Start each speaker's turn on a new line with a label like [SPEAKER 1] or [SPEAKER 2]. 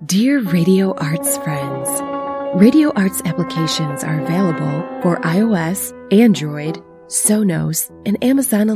[SPEAKER 1] Dear Radio Arts friends, Radio Arts applications are available for iOS, Android, Sonos, and Amazon